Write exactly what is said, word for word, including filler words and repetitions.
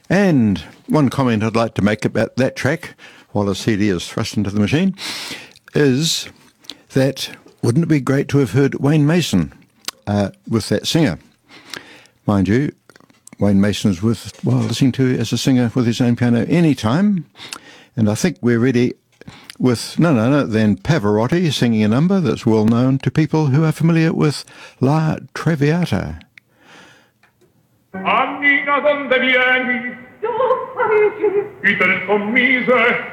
And one comment I'd like to make about that track, while the C D is thrust into the machine, is that wouldn't it be great to have heard Wayne Mason uh, with that singer? Mind you, Wayne Mason's worthwhile listening to as a singer with his own piano anytime. And I think we're ready with none other than Pavarotti singing a number that's well known to people who are familiar with La Traviata. Annina, donde vieni? Io, Parigi. Chi te ne commise?